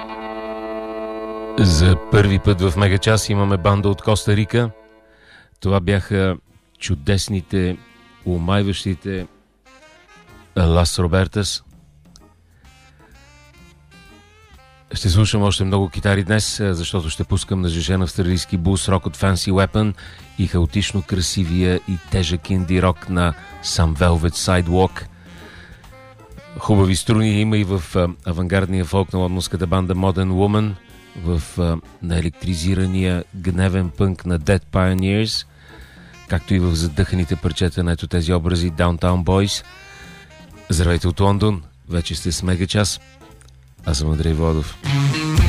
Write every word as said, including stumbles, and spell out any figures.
За първи път в Мегачас имаме банда от Коста Рика. Това бяха чудесните, умайващите Лас Робертас. Ще слушам още много китари днес, защото ще пускам нажежен австралийски бус рок от Fancy Weapon и хаотично красивия и тежък инди рок на Some Velvet Sidewalk. Хубави струни има и в авангардния фолк на лондонската банда Modern Woman, в наелектризирания гневен пънк на Dead Pioneers, както и в задъханите парчета на ето тези образи Downtown Boys. Здравейте от Лондон, вече сте с Мегачас. Аз съм Андрей Владов.